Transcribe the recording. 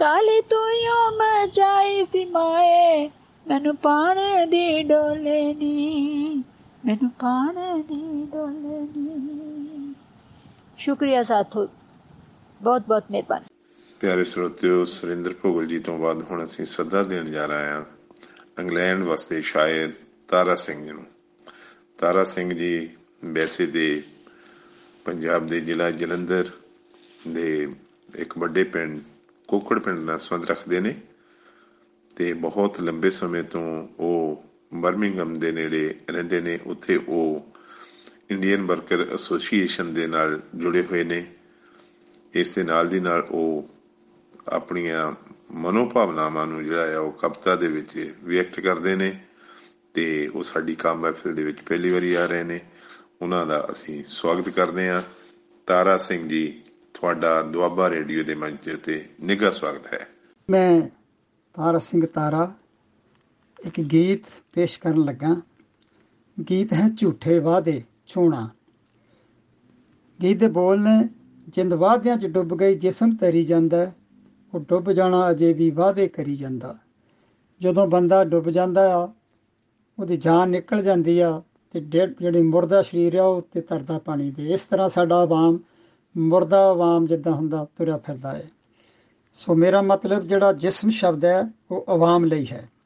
ਕਾਲੀ ਤੂੰ ਯੋ ਮਚਾਈ ਸੀ ਮਾਏ, ਮੈਨੂੰ ਪਾਣ ਦੀ ਡੋਲੇ ਨੀ, ਮੈਨੂੰ ਪਾਣ ਦੀ ਡੋਲੇ ਨੀ। ਸ਼ੁਕਰੀਆ ਸਾਥੋ, ਬਹੁਤ ਬਹੁਤ ਮਿਹਰਬਾਨੀ। ਪਿਆਰੇ ਸਰੋਤਿਓ, ਸੁਰਿੰਦਰ ਭੋਗਲ ਜੀ ਤੋਂ ਬਾਅਦ ਹੁਣ ਅਸੀਂ ਸੱਦਾ ਦੇਣ ਜਾ ਰਹੇ ਹਾਂ ਇੰਗਲੈਂਡ ਵਸਦੇ ਸ਼ਾਇਰ ਤਾਰਾ ਸਿੰਘ ਜੀ ਨੂੰ। ਤਾਰਾ ਸਿੰਘ ਜੀ ਵੈਸੇ ਦੇ ਪੰਜਾਬ ਦੇ ਜ਼ਿਲ੍ਹਾ ਜਲੰਧਰ ਦੇ ਇੱਕ ਵੱਡੇ ਪਿੰਡ ਕੋਕੜ ਪਿੰਡ ਨਾਲ ਸੰਬੰਧ ਰੱਖਦੇ ਨੇ ਅਤੇ ਬਹੁਤ ਲੰਬੇ ਸਮੇਂ ਤੋਂ ਉਹ ਬਰਮਿੰਘਮ ਦੇ ਨੇੜੇ ਰਹਿੰਦੇ ਨੇ। ਉੱਥੇ ਉਹ ਇੰਡੀਅਨ ਵਰਕਰ ਐਸੋਸੀਏਸ਼ਨ ਦੇ ਨਾਲ ਜੁੜੇ ਹੋਏ ਨੇ। ਇਸ ਦੇ ਨਾਲ ਦੀ ਨਾਲ ਉਹ ਆਪਣੀਆਂ ਮਨੋਭਾਵਨਾਵਾਂ ਨੂੰ ਜਿਹੜਾ ਆ ਉਹ ਕਵਿਤਾ ਦੇ ਵਿੱਚ ਵਿਅਕਤ ਕਰਦੇ ਨੇ ਅਤੇ ਉਹ ਸਾਡੀ ਕਾਮ ਮਹਿਫਿਲ ਦੇ ਵਿੱਚ ਪਹਿਲੀ ਵਾਰੀ ਆ ਰਹੇ ਨੇ। ਉਹਨਾਂ ਦਾ ਅਸੀਂ ਸਵਾਗਤ ਕਰਦੇ ਹਾਂ। ਤਾਰਾ ਸਿੰਘ ਜੀ, ਤੁਹਾਡਾ ਦੁਆਬਾ ਰੇਡੀਓ ਦੇ ਮੰਚ ਉੱਤੇ ਨਿੱਘਾ ਸਵਾਗਤ ਹੈ। ਮੈਂ ਤਾਰਾ ਸਿੰਘ ਤਾਰਾ ਇੱਕ ਗੀਤ ਪੇਸ਼ ਕਰਨ ਲੱਗਾ। ਗੀਤ ਹੈ ਝੂਠੇ ਵਾਅਦੇ ਛੋਣਾ। ਗੀਤ ਦੇ ਬੋਲ ਨੇ, ਜਿੰਦ ਵਾਅਦਿਆਂ 'ਚ ਡੁੱਬ ਗਈ ਜਿਸਮ ਤਰੀ ਜਾਂਦਾ, ਉਹ ਡੁੱਬ ਜਾਣਾ ਅਜੇ ਵੀ ਵਾਅਦੇ ਕਰੀ ਜਾਂਦਾ। ਜਦੋਂ ਬੰਦਾ ਡੁੱਬ ਜਾਂਦਾ ਆ, ਉਹਦੀ ਜਾਨ ਨਿਕਲ ਜਾਂਦੀ ਆ ਅਤੇ ਜਿਹੜੀ ਮੁਰਦਾ ਸਰੀਰ ਆ ਉਹ ਉੱਤੇ ਤਰਦਾ ਪਾਣੀ ਦੇ। ਇਸ ਤਰ੍ਹਾਂ ਸਾਡਾ ਆਵਾਮ ਮੁਰਦਾ ਆਵਾਮ ਜਿੱਦਾਂ ਹੁੰਦਾ ਤੁਰਿਆ ਫਿਰਦਾ ਹੈ। ਸੋ ਮੇਰਾ ਮਤਲਬ ਜਿਹੜਾ ਜਿਸਮ ਸ਼ਬਦ ਹੈ ਉਹ ਆਵਾਮ ਲਈ ਹੈ।